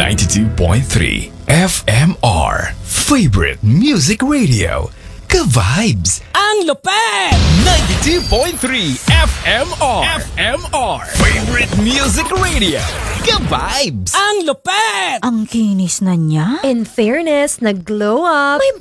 92.3 FMR Favorite Music Radio. Ka-vibes! Ang lupet! 92.3 FMR Favorite Music Radio. Ka-vibes! Ang lupet! Ang kinis na niya. In fairness, nag-glow up. May